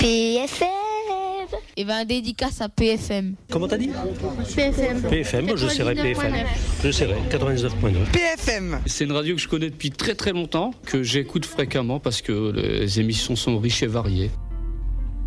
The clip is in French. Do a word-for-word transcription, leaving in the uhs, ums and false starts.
P F M. Et ben dédicace à P F M. Comment t'as dit? P F M. P F M, je serai P F M. Je serai quatre-vingt-dix-neuf point neuf. P F M. C'est une radio que je connais depuis très très longtemps, que j'écoute fréquemment parce que les émissions sont riches et variées.